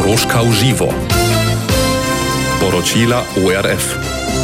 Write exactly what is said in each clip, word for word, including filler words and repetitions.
Dorożka uživo. Poročila O R F.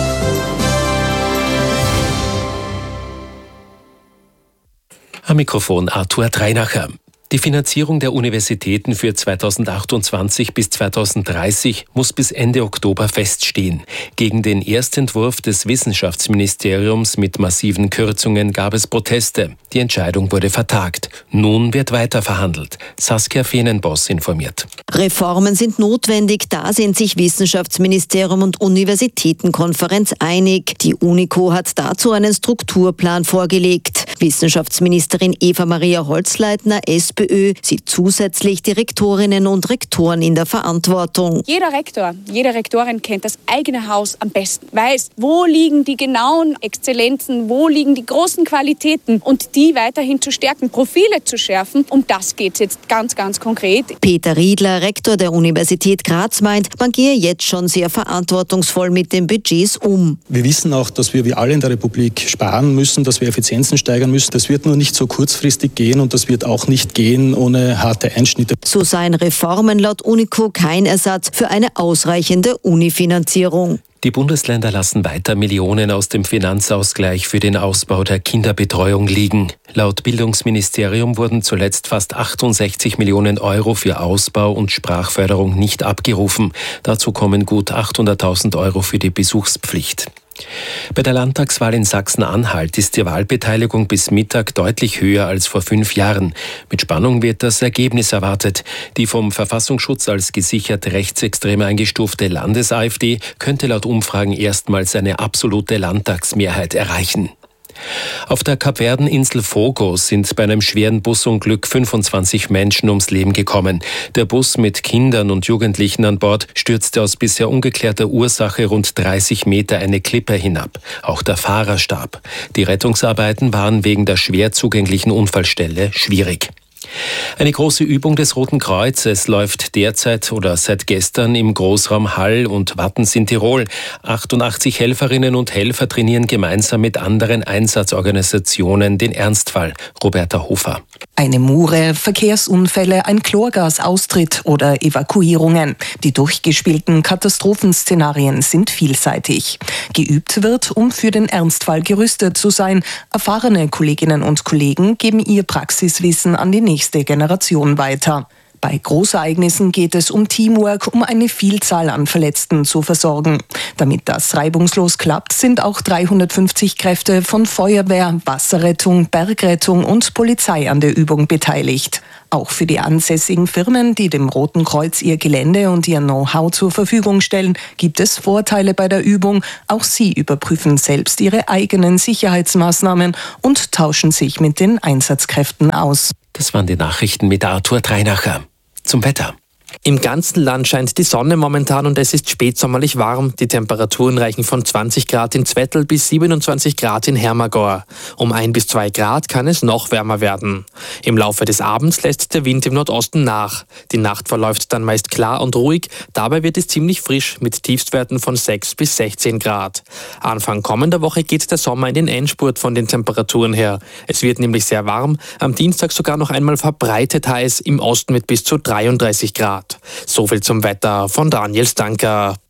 Am Mikrofon Arthur Dreinacher. Die Finanzierung der Universitäten für zweitausendachtundzwanzig bis zweitausenddreißig muss bis Ende Oktober feststehen. Gegen den Erstentwurf des Wissenschaftsministeriums mit massiven Kürzungen gab es Proteste. Die Entscheidung wurde vertagt. Nun wird weiter verhandelt. Saskia Feenenboss informiert. Reformen sind notwendig, da sind sich Wissenschaftsministerium und Universitätenkonferenz einig. Die UNICO hat dazu einen Strukturplan vorgelegt. Wissenschaftsministerin Eva-Maria Holzleitner, S P Ö, sieht zusätzlich die Rektorinnen und Rektoren in der Verantwortung. Jeder Rektor, jede Rektorin kennt das eigene Haus am besten, weiß, wo liegen die genauen Exzellenzen, wo liegen die großen Qualitäten und die weiterhin zu stärken, Profile zu schärfen. Um das geht es jetzt ganz, ganz konkret. Peter Riedler, Rektor der Universität Graz, meint, man gehe jetzt schon sehr verantwortungsvoll mit den Budgets um. Wir wissen auch, dass wir wie alle in der Republik sparen müssen, dass wir Effizienzen steigern müssen. Das wird nur nicht so kurzfristig gehen und das wird auch nicht gehen ohne harte Einschnitte. So seien Reformen laut UNICO kein Ersatz für eine ausreichende Unifinanzierung. Die Bundesländer lassen weiter Millionen aus dem Finanzausgleich für den Ausbau der Kinderbetreuung liegen. Laut Bildungsministerium wurden zuletzt fast achtundsechzig Millionen Euro für Ausbau und Sprachförderung nicht abgerufen. Dazu kommen gut achthunderttausend Euro für die Besuchspflicht. Bei der Landtagswahl in Sachsen-Anhalt ist die Wahlbeteiligung bis Mittag deutlich höher als vor fünf Jahren. Mit Spannung wird das Ergebnis erwartet. Die vom Verfassungsschutz als gesichert rechtsextrem eingestufte Landes-AfD könnte laut Umfragen erstmals eine absolute Landtagsmehrheit erreichen. Auf der Kapverdeninsel Fogo sind bei einem schweren Busunglück fünfundzwanzig Menschen ums Leben gekommen. Der Bus mit Kindern und Jugendlichen an Bord stürzte aus bisher ungeklärter Ursache rund dreißig Meter eine Klippe hinab. Auch der Fahrer starb. Die Rettungsarbeiten waren wegen der schwer zugänglichen Unfallstelle schwierig. Eine große Übung des Roten Kreuzes läuft derzeit oder seit gestern im Großraum Hall und Wattens in Tirol. achtundachtzig Helferinnen und Helfer trainieren gemeinsam mit anderen Einsatzorganisationen den Ernstfall. Roberta Hofer. Eine Mure, Verkehrsunfälle, ein Chlorgasaustritt oder Evakuierungen. Die durchgespielten Katastrophenszenarien sind vielseitig. Geübt wird, um für den Ernstfall gerüstet zu sein. Erfahrene Kolleginnen und Kollegen geben ihr Praxiswissen an die nächste Generation weiter. Bei Großereignissen geht es um Teamwork, um eine Vielzahl an Verletzten zu versorgen. Damit das reibungslos klappt, sind auch dreihundertfünfzig Kräfte von Feuerwehr, Wasserrettung, Bergrettung und Polizei an der Übung beteiligt. Auch für die ansässigen Firmen, die dem Roten Kreuz ihr Gelände und ihr Know-how zur Verfügung stellen, gibt es Vorteile bei der Übung. Auch sie überprüfen selbst ihre eigenen Sicherheitsmaßnahmen und tauschen sich mit den Einsatzkräften aus. Das waren die Nachrichten mit Arthur Dreinacher. Zum Wetter. Im ganzen Land scheint die Sonne momentan und es ist spätsommerlich warm. Die Temperaturen reichen von zwanzig Grad in Zwettl bis siebenundzwanzig Grad in Hermagor. Um ein bis zwei Grad kann es noch wärmer werden. Im Laufe des Abends lässt der Wind im Nordosten nach. Die Nacht verläuft dann meist klar und ruhig. Dabei wird es ziemlich frisch mit Tiefstwerten von sechs bis sechzehn Grad. Anfang kommender Woche geht der Sommer in den Endspurt von den Temperaturen her. Es wird nämlich sehr warm. Am Dienstag sogar noch einmal verbreitet heiß, im Osten mit bis zu dreiunddreißig Grad. So viel zum Wetter von Daniel Stanker.